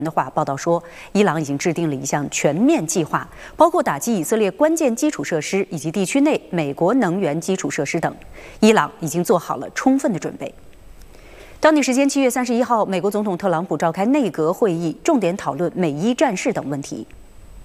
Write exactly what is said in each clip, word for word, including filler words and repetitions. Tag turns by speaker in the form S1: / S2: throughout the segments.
S1: 的话，报道说，伊朗已经制定了一项全面计划，包括打击以色列关键基础设施以及地区内美国能源基础设施等。伊朗已经做好了充分的准备。当地时间七月三十一号，美国总统特朗普召开内阁会议，重点讨论美伊战事等问题。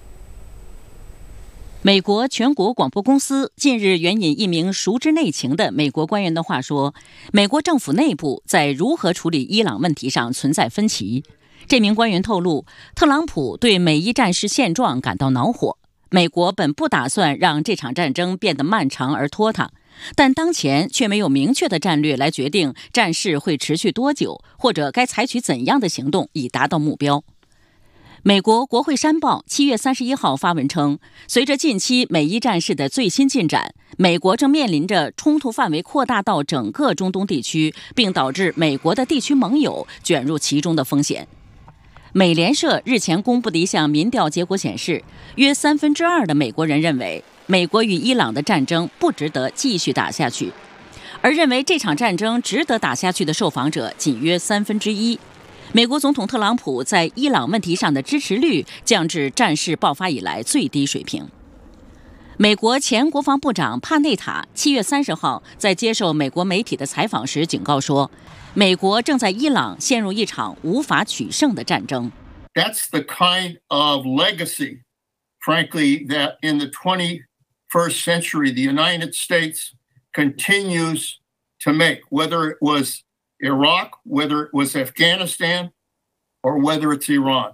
S2: 美国全国广播公司近日援引一名熟知内情的美国官员的话说，美国政府内部在如何处理伊朗问题上存在分歧。这名官员透露，特朗普对美伊战事现状感到恼火。美国本不打算让这场战争变得漫长而拖沓，但当前却没有明确的战略来决定战事会持续多久，或者该采取怎样的行动以达到目标。美国国会山报七月三十一号发文称，随着近期美伊战事的最新进展，美国正面临着冲突范围扩大到整个中东地区，并导致美国的地区盟友卷入其中的风险。美联社日前公布的一项民调结果显示，约三分之二的美国人认为美国与伊朗的战争不值得继续打下去，而认为这场战争值得打下去的受访者仅约三分之一。美国总统特朗普在伊朗问题上的支持率降至战事爆发以来最低水平。美国前国防部长帕内塔七月三十号在接受美国媒体的采访时警告说，美国正在伊朗陷入一场无法取胜的战争。
S3: That's the kind of legacy, frankly, that in the twenty-first century the United States continues to make, whether it was Iraq, whether it was Afghanistan, or whether it's Iran.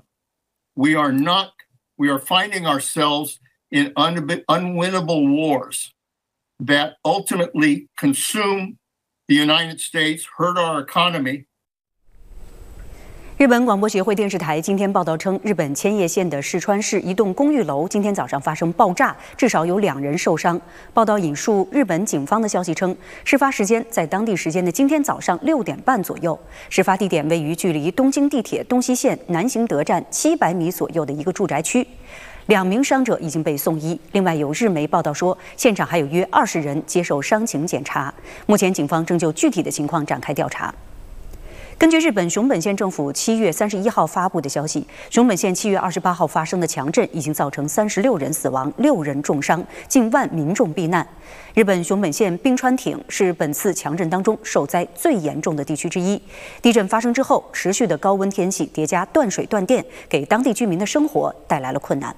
S3: We are not, we are finding ourselves in un- unwinnable wars that ultimately consume the United States, hurt our economy.
S1: 日本广播协会电视台今天报道称，日本千叶县的市川市一栋公寓楼今天早上发生爆炸，至少有两人受伤。报道引述日本警方的消息称，事发时间在当地时间的今天早上六点半左右。事发地点位于距离东京地铁东西线南行德站七百米左右的一个住宅区。两名伤者已经被送医。另外，有日媒报道说，现场还有约二十人接受伤情检查。目前，警方正就具体的情况展开调查。根据日本熊本县政府七月三十一号发布的消息，熊本县七月二十八号发生的强震已经造成三十六人死亡、六人重伤，近万民众避难。日本熊本县冰川町是本次强震当中受灾最严重的地区之一。地震发生之后，持续的高温天气叠加断水断电，给当地居民的生活带来了困难。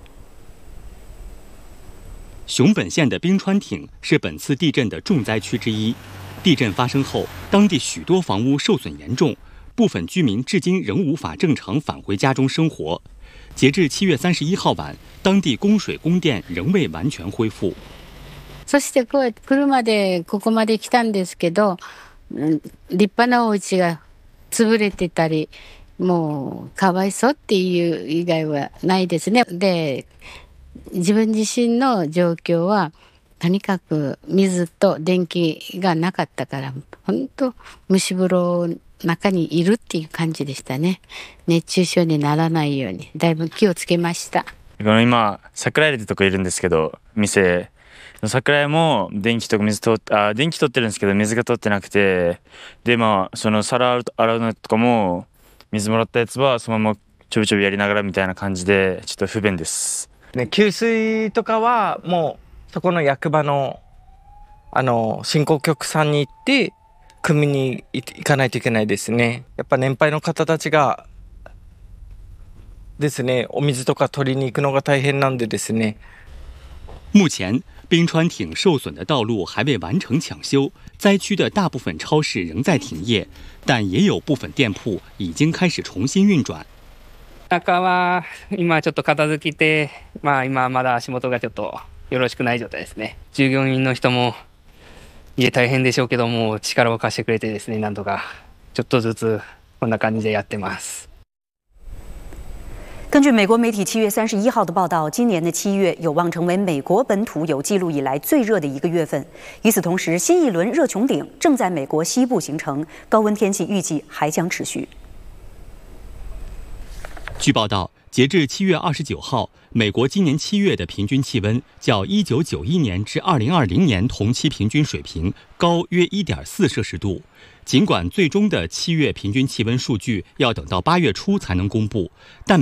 S4: 熊本县的冰川町是本次地震的重灾区之一。地震发生后，当地许多房屋受损严重，部分居民至今仍无法正常返回家中生活。截至七月三十一号晚，当地供水供电仍未完全恢复。
S5: そしてこう車でここまで来たんですけど、立派なお家が潰れてたり、もうかわいそうっていう以外はないですね。で、自分自身の状況は。とにかく水と電気がなかったから、本当蒸し風呂の中にいるっていう感じでしたね。熱中症にならないようにだいぶ気をつけました。
S6: 今桜井ってとこいるんですけど、店桜井も電気とか水とあ電気取ってるんですけど水が取ってなくて、でまあその皿洗うのとかも水もらったやつはそのままちょびちょびやりながらみたいな感じでちょっと不便です。
S7: ね、給水とかはもうそこの役場のあの振興局さんに行って汲みに行かないといけないですね。やっぱ年配の方たちがですね、お水とか取りに行くのが大変なんでですね。
S4: 目前，冰川町受损的道路还未完成抢修，灾区的大部分超市仍在停业，但也有部分店铺已经开始重新运转。
S8: 中は今ちょっと片付けて、まあ今まだ足元がちょっと。よろしくない状態ですね。従業員の人も家大変でしょうけども力を貸してくれてですね、なんとかちょっとずつこんな感じでやってます。
S1: 根据美国媒体七月三十一号的报道，今年的七月有望成为美国本土有记录以来最热的一个月份。与此同时，新一轮热穹顶正在美国西部形成，高温天气预计还将持续。
S4: 据报道，截至七月二十九号，美国今年七月的平均气温较一九九一年至二零二零年同期平均水平高约一点四摄氏度。尽管最终的七月平均气温数据要等到八月初才能公布，但